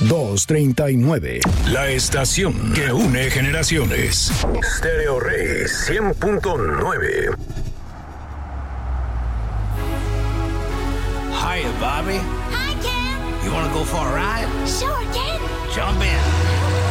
239. La estación que une generaciones. Stereo Rey 100.9. Hiya, Bobby. Hi, Ken. You want to go for a ride? Sure, Ken. Jump in.